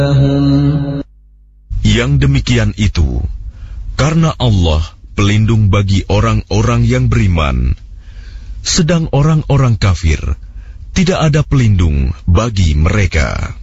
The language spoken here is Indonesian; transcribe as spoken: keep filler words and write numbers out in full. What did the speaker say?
Yang demikian itu karena Allah pelindung bagi orang-orang yang beriman, sedang orang-orang kafir tidak ada pelindung bagi mereka.